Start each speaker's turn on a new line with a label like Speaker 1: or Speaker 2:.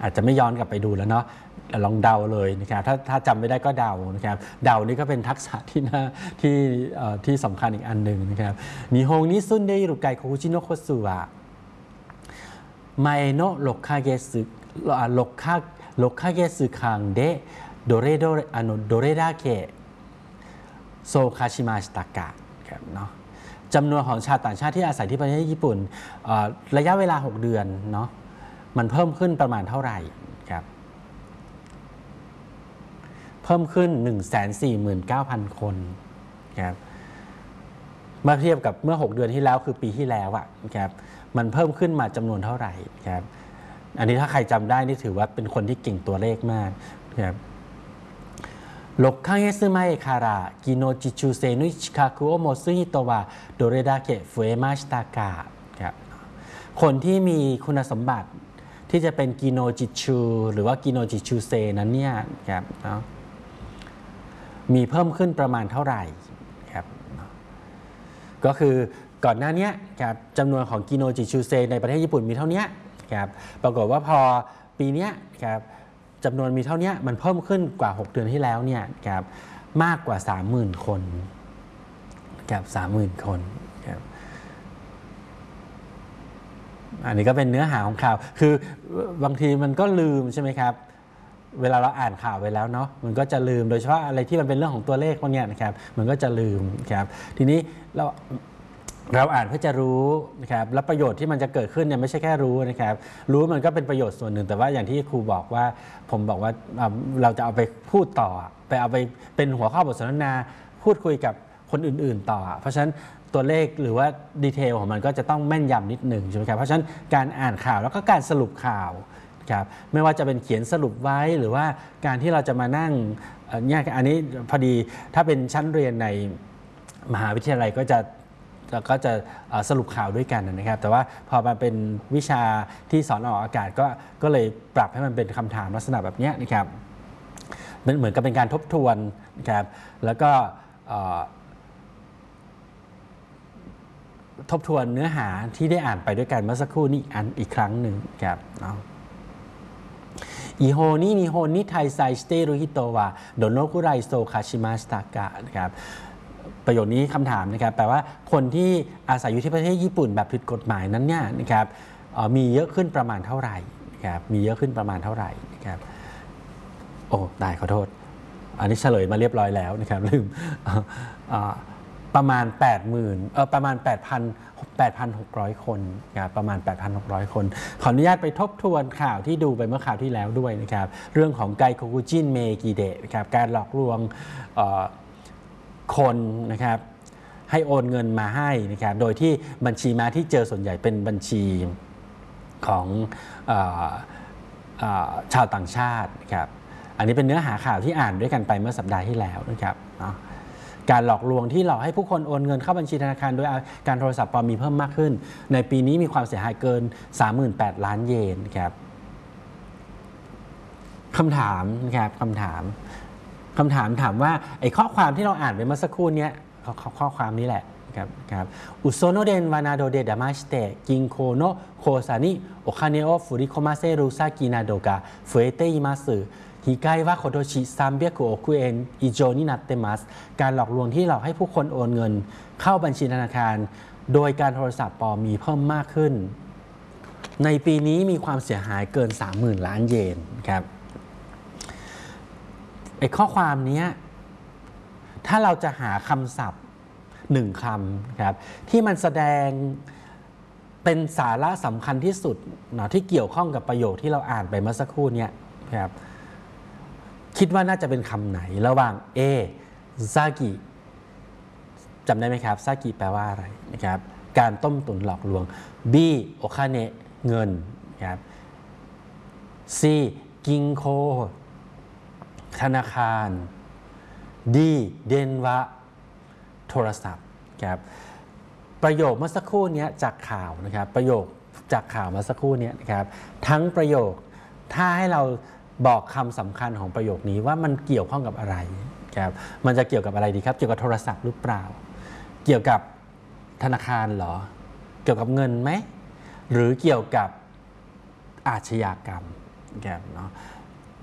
Speaker 1: อาจจะไม่ย้อนกลับไปดูแล้วเนาะลองเดาเลยนะครับถ้าจำไม่ได้ก็เดานะครับเดานี่ก็เป็นทักษะที่สำคัญอีกอันหนึ่งนะครับนิฮงนิซุนเดรุไกโคคุชิโนโคสุวะไมโนะ6ヶ月6ヶ月間でどれだけโซคาชิมาชิตากะครับเนาะจำนวนของชาวต่างชาติที่อาศัยที่ประเทศญี่ปุ่นระยะเวลา6 เดือนเนาะมันเพิ่มขึ้นประมาณเท่าไหร่ครับเพิ่มขึ้น 149,000 คนครับเมื่อเทียบกับเมื่อ6 เดือนที่แล้วคือปีที่แล้วอะครับมันเพิ่มขึ้นมาจำนวนเท่าไหร่ครับอันนี้ถ้าใครจำได้นี่ถือว่าเป็นคนที่เก่งตัวเลขมากครับ6ヶ月前から技能実習生の資格を持つ人はどれだけ増えましたかครับคนที่มีคุณสมบัติที่จะเป็นกิโนจิชูหรือว่ากิโนจิชูเซนั้นเนี่ยครับเนาะมีเพิ่มขึ้นประมาณเท่าไหร่ครับก็คือก่อนหน้านี้ครับจำนวนของกิโนจิชูเซในประเทศญี่ปุ่นมีเท่านี้ครับปรากฏว่าพอปีนี้ครับจำนวนมีเท่านี้มันเพิ่มขึ้นกว่า6 เดือนที่แล้วเนี่ยครับมากกว่า 30,000 คนครับ 30,000 คนครับอันนี้ก็เป็นเนื้อหาของข่าวคือบางทีมันก็ลืมใช่ไหมครับเวลาเราอ่านข่าวไปแล้วเนาะมันก็จะลืมโดยเฉพาะอะไรที่มันเป็นเรื่องของตัวเลขพวกนี้นะครับมันก็จะลืมครับทีนี้เราอ่านเพื่อจะรู้นะครับและประโยชน์ที่มันจะเกิดขึ้นเนี่ยไม่ใช่แค่รู้นะครับรู้มันก็เป็นประโยชน์ส่วนหนึ่งแต่ว่าอย่างที่ครูบอกว่าผมบอกว่าเราจะเอาไปพูดต่อไปเอาไปเป็นหัวข้อบทสนทนาพูดคุยกับคนอื่นๆต่อเพราะฉะนั้นตัวเลขหรือว่าดีเทลของมันก็จะต้องแม่นยำนิดหนึ่งใช่ไหมครับเพราะฉะนั้นการอ่านข่าวแล้วก็การสรุปข่าวครับไม่ว่าจะเป็นเขียนสรุปไว้หรือว่าการที่เราจะมานั่งเนี่ยอันนี้พอดีถ้าเป็นชั้นเรียนในมหาวิทยาลัยก็จะสรุปข่าวด้วยกันนะครับแต่ว่าพอมาเป็นวิชาที่สอนออกอากาศก็เลยปรับให้มันเป็นคำถามลักษณะแบบนี้นะครับเหมือนกับเป็นการทบทวนนะครับแล้วก็ทบทวนเนื้อหาที่ได้อ่านไปด้วยกันเมื่อสักครู่นี้อีกครั้งหนึ่งครับอีโฮนี่นิฮอนนี่ไทไซสเตโรฮิโตวะโดโนคุไรโซคาชิมาสตากะนะครับประโยคนี้คำถามนะครับแปลว่าคนที่อาศัยอยู่ที่ประเทศญี่ปุ่นแบบผิดกฎหมายนั้นเนี่ยนะครับมีเยอะขึ้นประมาณเท่าไหร่ครับมีเยอะขึ้นประมาณเท่าไหร่นะครับโอ้ได้ขอโทษอันนี้เฉลยมาเรียบร้อยแล้วนะครับลืมประมาณประมาณ 8,600 คนครับประมาณ 8,600 คนขออนุญาตไปทบทวนข่าวที่ดูไปเมื่อข่าวที่แล้วด้วยนะครับเรื่องของไกโคกุจินเมกิเดะนะครับการหลอกลวงคนนะครับให้โอนเงินมาให้นะครับโดยที่บัญชีม้าที่เจอส่วนใหญ่เป็นบัญชีของชาวต่างชาตินะครับอันนี้เป็นเนื้อหาข่าวที่อ่านด้วยกันไปเมื่อสัปดาห์ที่แล้วนะครับการหลอกลวงที่หลอกให้ผู้คนโอนเงินเข้าบัญชีธนาคารโดยการโทรศัพท์ปลอมมีเพิ่มมากขึ้นในปีนี้มีความเสียหายเกิน 38,000 ล้านเยนครับคำถามนะครับคำถามว่าไอ้ข้อความที่เราอ่านไปเมื่อสักครู่นี้ข้อความนี้แหละครับอุโซโนเดนวานาโดเดดามาชิเตะกินโคโนโคซานิโอคาเนโอฟุริโคมาเซรุซากินาโดกะเฟเตอิมัส被害は今年300億円以上になってます。การหลอกลวงที่หลอกให้ผู้คนโอนเงินเข้าบัญชีธนาคารโดยการโทรศัพท์ปลอมมีเพิ่มมากขึ้นในปีนี้มีความเสียหายเกิน 30,000 ล้านเยนครับไอ้ข้อความนี้ถ้าเราจะหาคำศัพท์1 คำครับที่มันแสดงเป็นสาระสำคัญที่สุดนะที่เกี่ยวข้องกับประโยคที่เราอ่านไปเมื่อสักครู่นี้ครับคิดว่าน่าจะเป็นคำไหนระหว่าง A ซากิจำได้ไหมครับซากิแปลว่าอะไรนะครับการต้มตุ๋นหลอกลวง B โอคาเนะเงินครับ C กิงโคธนาคาร D เดนวะโทรศัพท์ครับประโยคเมื่อสักครู่นี้จากข่าวนะครับประโยคจากข่าวเมื่อสักครู่นี้นะครับทั้งประโยคถ้าให้เราบอกคำสำคัญของประโยคนี้ว่ามันเกี่ยวข้องกับอะไรครับมันจะเกี่ยวกับอะไรดีครับเกี่ยวกับโทรศัพท์หรือเปล่าเกี่ยวกับธนาคารเหรอเกี่ยวกับเงินไหมหรือเกี่ยวกับอาชญากรรมครับเนาะ